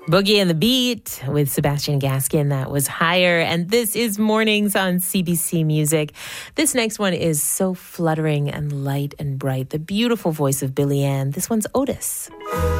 Boogie and the Beat with Sebastian Gaskin. That was Higher. And this is Mornings on CBC Music. This next one is so fluttering and light and bright. The beautiful voice of Billy Ann. This one's Otis.